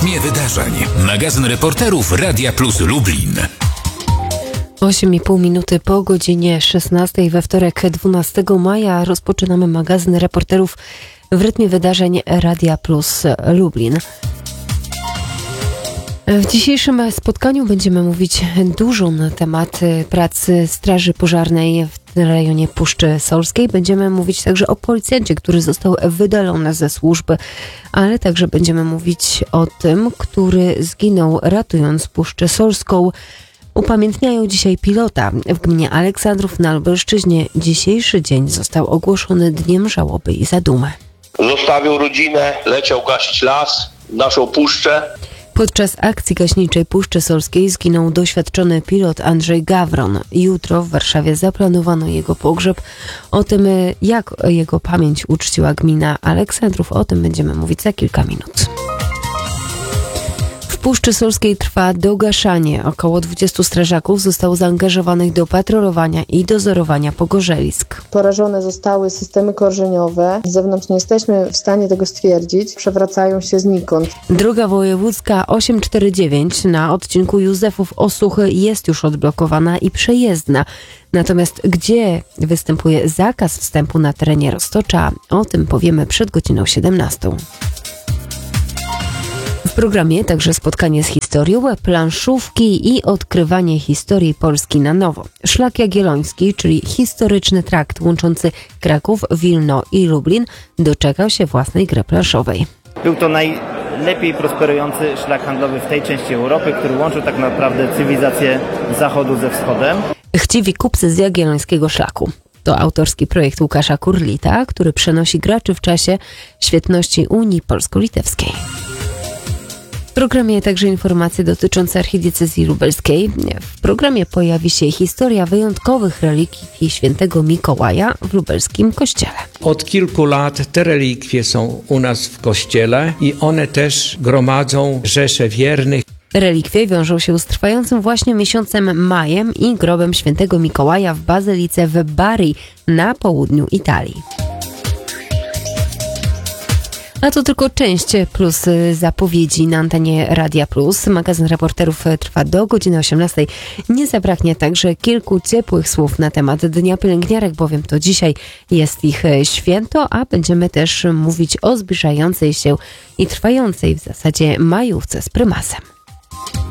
rytmie wydarzeń. Magazyn reporterów Radia Plus Lublin. 8,5 minuty po godzinie 16 we wtorek 12 maja rozpoczynamy magazyn reporterów w rytmie wydarzeń Radia Plus Lublin. W dzisiejszym spotkaniu będziemy mówić dużo na temat pracy Straży Pożarnej w rejonie Puszczy Solskiej. Będziemy mówić także o policjancie, który został wydalony ze służby, ale także będziemy mówić o tym, który zginął ratując Puszczę Solską. Upamiętniają dzisiaj pilota w gminie Aleksandrów na Lubelszczyźnie. Dzisiejszy dzień został ogłoszony dniem żałoby i zadumy. Zostawił rodzinę, leciał gasić las, naszą puszczę. Podczas akcji gaśniczej Puszczy Solskiej zginął doświadczony pilot Andrzej Gawron. Jutro w Warszawie zaplanowano jego pogrzeb. O tym, jak jego pamięć uczciła gmina Aleksandrów, o tym będziemy mówić za kilka minut. W Puszczy Solskiej trwa dogaszanie. Około 20 strażaków zostało zaangażowanych do patrolowania i dozorowania pogorzelisk. Porażone zostały systemy korzeniowe. Z zewnątrz nie jesteśmy w stanie tego stwierdzić. Przewracają się znikąd. Droga wojewódzka 849 na odcinku Józefów-Osuchy jest już odblokowana i przejezdna. Natomiast gdzie występuje zakaz wstępu na terenie Roztocza, o tym powiemy przed godziną 17. W programie także spotkanie z historią, planszówki i odkrywanie historii Polski na nowo. Szlak Jagielloński, czyli historyczny trakt łączący Kraków, Wilno i Lublin, doczekał się własnej gry planszowej. Był to najlepiej prosperujący szlak handlowy w tej części Europy, który łączył tak naprawdę cywilizację zachodu ze wschodem. Chciwi kupcy z Jagiellońskiego Szlaku. To autorski projekt Łukasza Kurlita, który przenosi graczy w czasie świetności Unii Polsko-Litewskiej. W programie także informacje dotyczące archidiecezji lubelskiej. W programie pojawi się historia wyjątkowych relikwii świętego Mikołaja w lubelskim kościele. Od kilku lat te relikwie są u nas w kościele i one też gromadzą rzesze wiernych. Relikwie wiążą się z trwającym właśnie miesiącem majem i grobem świętego Mikołaja w bazylice w Bari na południu Italii. A to tylko część plus zapowiedzi na antenie Radia Plus. Magazyn reporterów trwa do godziny 18. Nie zabraknie także kilku ciepłych słów na temat Dnia Pielęgniarek, bowiem to dzisiaj jest ich święto, a będziemy też mówić o zbliżającej się i trwającej w zasadzie majówce z prymasem.